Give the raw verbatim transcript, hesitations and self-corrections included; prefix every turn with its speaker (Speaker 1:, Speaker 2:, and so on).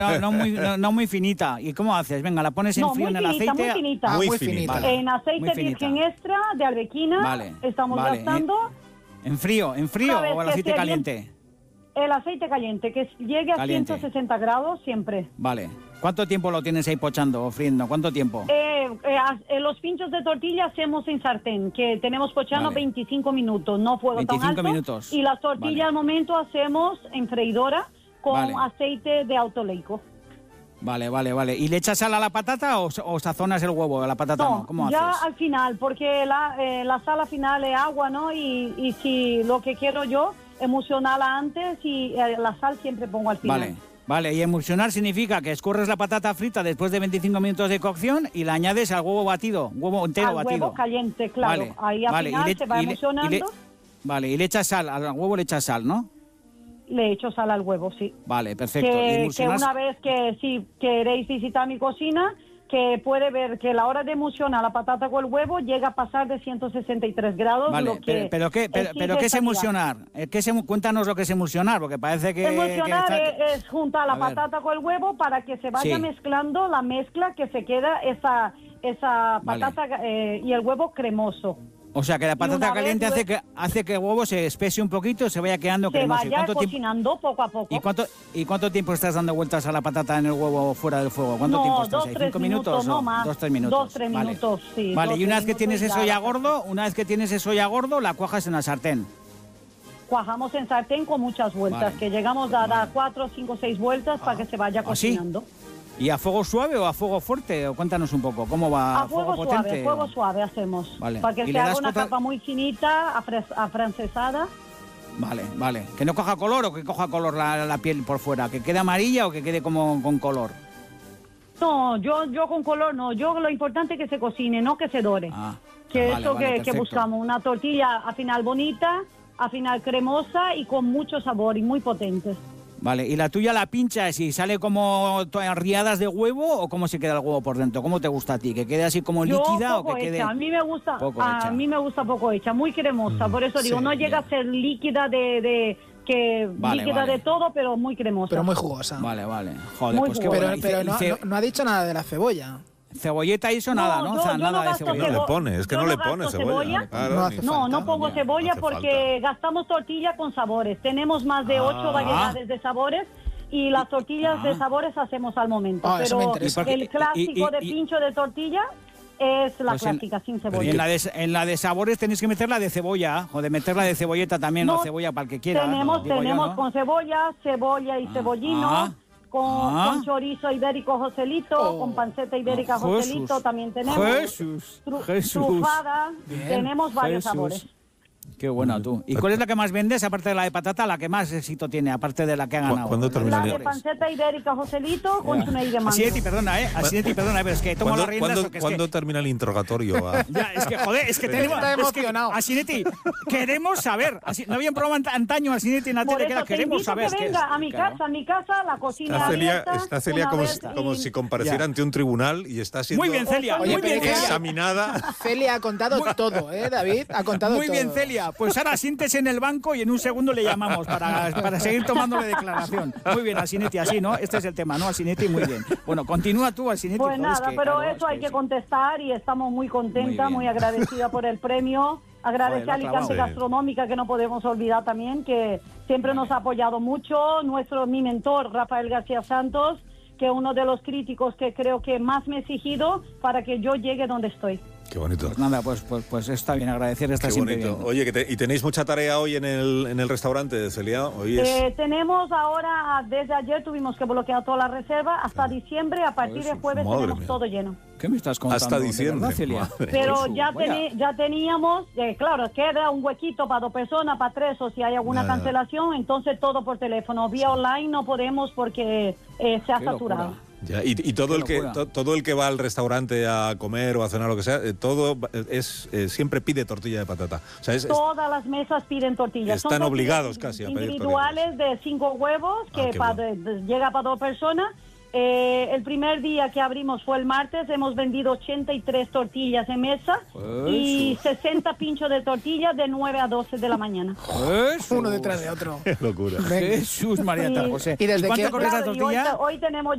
Speaker 1: No, no, muy, no, no muy finita. ¿Y cómo haces? Venga, la pones en
Speaker 2: No,
Speaker 1: frío
Speaker 2: muy
Speaker 1: en el
Speaker 2: finita,
Speaker 1: aceite.
Speaker 2: muy finita.
Speaker 3: Ah, muy
Speaker 4: muy
Speaker 3: finita.
Speaker 4: finita.
Speaker 1: Vale.
Speaker 2: En aceite
Speaker 1: Muy finita.
Speaker 2: virgen extra de arbequina
Speaker 1: Vale,
Speaker 2: estamos
Speaker 1: vale.
Speaker 2: gastando
Speaker 1: ¿En frío? ¿En frío
Speaker 2: Una vez
Speaker 1: o el
Speaker 2: que
Speaker 1: aceite
Speaker 2: esté
Speaker 1: caliente?
Speaker 2: el aceite caliente, que llegue a
Speaker 1: Caliente.
Speaker 2: ciento sesenta grados siempre.
Speaker 1: Vale. ¿Cuánto tiempo lo tienes ahí pochando o friendo? ¿Cuánto tiempo?
Speaker 2: Eh, eh, as- eh, los pinchos de tortilla hacemos en sartén, que tenemos pochando
Speaker 1: Vale.
Speaker 2: veinticinco minutos, no fuego tan
Speaker 1: veinticinco
Speaker 2: alto.
Speaker 1: minutos.
Speaker 2: Y las tortillas
Speaker 1: Vale.
Speaker 2: al momento hacemos en freidora con
Speaker 1: Vale.
Speaker 2: aceite de autoleico.
Speaker 1: Vale, vale, vale. ¿Y le echas sal a la patata o, o sazonas el huevo a la patata? No,
Speaker 2: No,
Speaker 1: ¿cómo
Speaker 2: ya
Speaker 1: haces?
Speaker 2: al final, porque la, eh, la sal al final es agua, ¿no? Y, y si lo que quiero yo, emulsionarla antes y eh, la sal siempre pongo al final.
Speaker 1: Vale, vale. Y emulsionar significa que escurres la patata frita después de veinticinco minutos de cocción y la añades al huevo batido, huevo entero
Speaker 2: al
Speaker 1: batido.
Speaker 2: huevo caliente, claro.
Speaker 1: Vale,
Speaker 2: Ahí al
Speaker 1: vale.
Speaker 2: final
Speaker 1: Y le-
Speaker 2: se va
Speaker 1: y le-
Speaker 2: emulsionando.
Speaker 1: y le- vale, y le echas sal, al huevo le echas sal, ¿no?
Speaker 2: Le echo sal al huevo, sí.
Speaker 1: Vale, perfecto. ¿Y
Speaker 2: Que, que
Speaker 1: emulsionas?
Speaker 2: una vez que si queréis visitar mi cocina, que puede ver que la hora de emulsionar la patata con el huevo llega a pasar de ciento sesenta y tres grados.
Speaker 1: Vale,
Speaker 2: lo que
Speaker 1: pero, pero ¿qué, pero,
Speaker 2: exige
Speaker 1: pero ¿qué es
Speaker 2: sanidad.
Speaker 1: emulsionar? Eh, ¿Qué es emu- Cuéntanos lo que es emulsionar, porque parece que...
Speaker 2: Emulsionar
Speaker 1: que está-
Speaker 2: es, es juntar la
Speaker 1: A ver.
Speaker 2: patata con el huevo para que se vaya
Speaker 1: Sí.
Speaker 2: mezclando la mezcla, que se queda esa, esa
Speaker 1: Vale.
Speaker 2: patata eh, y el huevo cremoso.
Speaker 1: O sea, que la patata
Speaker 2: una vez
Speaker 1: caliente hace
Speaker 2: lue-
Speaker 1: que, hace que el huevo se espese un poquito, se vaya quedando
Speaker 2: Se
Speaker 1: cremoso. ¿Y
Speaker 2: vaya
Speaker 1: cuánto, tiempo,
Speaker 2: cocinando poco a poco.
Speaker 1: ¿y, cuánto, ¿Y cuánto tiempo estás dando vueltas a la patata en el huevo fuera del fuego? ¿Cuánto
Speaker 2: No,
Speaker 1: tiempo estás
Speaker 2: dos,
Speaker 1: ahí?
Speaker 2: tres
Speaker 1: ¿Cinco minutos?
Speaker 2: minutos, no
Speaker 1: o
Speaker 2: más.
Speaker 1: Dos, tres minutos.
Speaker 2: Dos, tres
Speaker 1: Vale.
Speaker 2: minutos, sí,
Speaker 1: Vale,
Speaker 2: dos,
Speaker 1: y una
Speaker 2: tres
Speaker 1: vez que tienes
Speaker 2: minutos
Speaker 1: eso
Speaker 2: ya
Speaker 1: ya
Speaker 2: la
Speaker 1: gordo, una vez que tienes eso ya gordo, la cuajas en la sartén.
Speaker 2: Cuajamos en sartén con muchas vueltas,
Speaker 1: Vale.
Speaker 2: que llegamos a dar cuatro, cinco, seis vueltas para que se vaya
Speaker 1: ¿Ah, sí?
Speaker 2: cocinando.
Speaker 1: ¿Y a fuego suave o a fuego fuerte? O cuéntanos un poco, ¿cómo va?
Speaker 2: A fuego suave,
Speaker 1: potente?
Speaker 2: fuego suave hacemos.
Speaker 1: Vale.
Speaker 2: Para que
Speaker 1: ¿Y
Speaker 2: se
Speaker 1: le
Speaker 2: haga
Speaker 1: das
Speaker 2: una
Speaker 1: otra-
Speaker 2: capa muy finita, afres- afrancesada.
Speaker 1: Vale, vale. ¿Que no coja color o que coja color la, la piel por fuera? ¿Que quede amarilla o que quede como con color?
Speaker 2: No, yo, yo con color no. Yo lo importante es que se cocine, no que se dore.
Speaker 1: Ah,
Speaker 2: que
Speaker 1: vale,
Speaker 2: eso
Speaker 1: vale,
Speaker 2: que, que
Speaker 1: perfecto.
Speaker 2: buscamos, una tortilla a final bonita, a final cremosa y con mucho sabor y muy potente.
Speaker 1: Vale, ¿y la tuya la pinchas y sale como to- riadas de huevo o cómo se queda el huevo por dentro? ¿Cómo te gusta a ti? ¿Que quede así como
Speaker 2: Yo
Speaker 1: líquida o
Speaker 2: poco
Speaker 1: que quede...?
Speaker 2: hecha, a mí me gusta,
Speaker 1: poco
Speaker 2: a
Speaker 1: hecha?
Speaker 2: mí me gusta poco hecha, muy cremosa, por eso digo,
Speaker 4: sí,
Speaker 2: no llega a ser líquida de, de que
Speaker 1: Vale,
Speaker 2: líquida
Speaker 1: vale.
Speaker 2: de todo, pero muy cremosa.
Speaker 4: Pero muy jugosa.
Speaker 1: Vale, vale. Joder,
Speaker 2: Muy
Speaker 1: pues qué
Speaker 2: bueno.
Speaker 4: Pero,
Speaker 1: bueno. Y
Speaker 4: pero
Speaker 1: ce-
Speaker 4: no,
Speaker 1: y ce-
Speaker 4: no- no ha dicho nada de la cebolla.
Speaker 1: Cebolleta hizo
Speaker 2: No,
Speaker 1: nada, ¿no?
Speaker 2: yo-
Speaker 1: O sea,
Speaker 2: yo
Speaker 1: nada
Speaker 2: no
Speaker 1: de
Speaker 2: gasto
Speaker 1: cebolla.
Speaker 3: No le
Speaker 2: cebo-
Speaker 3: pones, es que
Speaker 2: yo
Speaker 3: no
Speaker 2: no
Speaker 3: le
Speaker 2: gasto
Speaker 3: pones
Speaker 2: cebolla.
Speaker 3: cebolla. Claro,
Speaker 4: No
Speaker 3: ni-
Speaker 4: hace
Speaker 2: No,
Speaker 4: falta,
Speaker 2: no pongo
Speaker 4: ya,
Speaker 2: cebolla
Speaker 3: no hace
Speaker 2: porque gastamos tortilla con sabores. Tenemos más de ocho
Speaker 1: Ah.
Speaker 2: variedades de sabores y las tortillas
Speaker 1: Ah.
Speaker 2: de sabores hacemos al momento.
Speaker 4: Ah, eso me
Speaker 2: pero
Speaker 4: interesa.
Speaker 1: ¿Y por qué-
Speaker 2: el clásico
Speaker 1: y- y-
Speaker 2: de
Speaker 1: y-
Speaker 2: pincho de tortilla es la
Speaker 1: Pues en-
Speaker 2: clásica, sin
Speaker 1: Y
Speaker 2: cebolla.
Speaker 1: en la, de, en la de sabores tenéis que meterla de cebolla, o de meterla de cebolleta también, o
Speaker 2: No,
Speaker 1: cebolla para el que quiera.
Speaker 2: Tenemos,
Speaker 1: digo yo,
Speaker 2: tenemos
Speaker 1: ¿no?
Speaker 2: con cebolla, cebolla y cebollino,
Speaker 1: ah,
Speaker 2: con,
Speaker 1: ah.
Speaker 2: con chorizo ibérico Joselito,
Speaker 4: Oh.
Speaker 2: con panceta ibérica
Speaker 1: Jesús.
Speaker 2: Joselito también tenemos.
Speaker 1: Jesús,
Speaker 2: Tru-
Speaker 1: Jesús.
Speaker 2: Trufada,
Speaker 4: Bien.
Speaker 2: tenemos varios
Speaker 1: Jesús.
Speaker 2: sabores.
Speaker 1: Qué buena tú. ¿Y cuál es la que más vendes, aparte de la de patata, la que más éxito tiene, aparte de la que ha ganado?
Speaker 3: ¿Cuándo
Speaker 1: La de
Speaker 3: termina
Speaker 2: La
Speaker 3: el-
Speaker 2: de
Speaker 1: sabores.
Speaker 2: panceta ibérica Joselito con chuney de mango.
Speaker 1: Asinetti, perdona, ¿eh? Asinetti, perdona, pero es que tomo
Speaker 3: ¿Cuándo,
Speaker 1: las riendas
Speaker 3: cuándo-
Speaker 1: porque es
Speaker 3: cuándo
Speaker 1: que...
Speaker 3: termina el interrogatorio? Ah,
Speaker 1: Ya, es que, joder, es que tenemos...
Speaker 4: Está
Speaker 1: es que,
Speaker 4: emocionado.
Speaker 1: Asinetti, queremos saber. Así- no había un programa ant- antaño, Asinetti, en la
Speaker 2: Por
Speaker 1: tele, que
Speaker 2: eso
Speaker 1: era
Speaker 2: te
Speaker 1: queremos
Speaker 2: invito
Speaker 1: saber.
Speaker 2: que
Speaker 1: qué es.
Speaker 2: venga a mi
Speaker 1: Claro.
Speaker 2: casa, a mi casa, la cocina
Speaker 3: Está Celia,
Speaker 2: abierta,
Speaker 3: está Celia
Speaker 2: una
Speaker 3: como,
Speaker 2: vez
Speaker 3: si,
Speaker 2: y-
Speaker 3: como si compareciera
Speaker 1: Ya.
Speaker 3: ante un tribunal y está siendo
Speaker 1: Muy bien, Celia,
Speaker 2: Oye,
Speaker 1: muy bien,
Speaker 4: pero-
Speaker 1: Celia.
Speaker 3: examinada.
Speaker 4: Celia ha contado todo, ¿eh, David? Ha contado
Speaker 1: Muy
Speaker 4: todo.
Speaker 1: bien, Celia. Pues ahora siéntese en el banco y en un segundo le llamamos para, para seguir tomándole declaración. Muy bien, Asinetti, así, ¿no? Este es el tema, ¿no? Asinetti, muy bien. Bueno, continúa tú, Asinetti.
Speaker 2: Pues
Speaker 1: joder, es
Speaker 2: nada,
Speaker 1: que,
Speaker 2: pero
Speaker 1: claro,
Speaker 2: eso
Speaker 1: es
Speaker 2: hay que
Speaker 1: sí.
Speaker 2: contestar y estamos muy contentas,
Speaker 1: Muy
Speaker 2: muy,
Speaker 1: bien.
Speaker 2: agradecida por el premio. Agradecer
Speaker 1: Joder, lo
Speaker 2: a
Speaker 1: ha clavado.
Speaker 2: Alicante
Speaker 3: Sí.
Speaker 2: Gastronómica, que no podemos olvidar también, que siempre nos ha apoyado mucho. Nuestro, mi mentor, Rafael García Santos, que es uno de los críticos que creo que más me ha exigido para que yo llegue donde estoy.
Speaker 3: Qué bonito.
Speaker 1: Pues nada, pues, pues, pues está bien, agradecer, está
Speaker 3: Qué
Speaker 1: siempre
Speaker 3: bonito.
Speaker 1: bien.
Speaker 3: Oye, que te- ¿y tenéis mucha tarea hoy en el, en el restaurante, Celia? Hoy es...
Speaker 2: Eh, tenemos ahora, desde ayer tuvimos que bloquear toda la reserva, hasta diciembre, a partir de
Speaker 1: Jesús,
Speaker 2: jueves
Speaker 3: madre
Speaker 2: tenemos
Speaker 3: mía.
Speaker 2: todo lleno.
Speaker 1: ¿Qué me estás contando?
Speaker 3: Hasta
Speaker 1: ¿De
Speaker 3: diciembre.
Speaker 1: verdad, Celia?
Speaker 3: Madre.
Speaker 2: Pero
Speaker 1: Jesús,
Speaker 2: ya,
Speaker 1: vaya.
Speaker 2: teni- ya teníamos, eh, claro, queda un huequito para dos personas, para tres, o si hay alguna
Speaker 3: Ya, ya.
Speaker 2: cancelación, entonces todo por teléfono. Vía online no podemos porque eh, se ha
Speaker 1: Qué
Speaker 2: saturado.
Speaker 1: locura.
Speaker 3: Ya, y, y todo
Speaker 1: Qué
Speaker 3: el que
Speaker 1: locura.
Speaker 3: to- todo el que va al restaurante a comer o a cenar lo que sea, eh, todo es eh, siempre pide tortilla de patata. O sea, es, es-
Speaker 2: Todas las mesas piden tortillas. Son
Speaker 3: Están
Speaker 2: tortillas
Speaker 3: obligados casi a pedir
Speaker 2: individuales de cinco huevos que
Speaker 3: Ah, qué
Speaker 2: pa-
Speaker 3: bueno.
Speaker 2: de- de- llega para dos personas. Eh, el primer día que abrimos fue el martes, hemos vendido ochenta y tres tortillas en mesa y sesenta pinchos de tortillas de nueve a doce de la mañana.
Speaker 1: Jesús.
Speaker 4: Uno detrás de otro.
Speaker 3: Qué locura.
Speaker 4: Venga.
Speaker 1: Jesús, María
Speaker 2: Sí.
Speaker 1: José.
Speaker 4: ¿Y desde
Speaker 1: cuánto
Speaker 4: qué-
Speaker 1: corres la
Speaker 2: Claro, y hoy,
Speaker 1: tortilla?
Speaker 2: hoy tenemos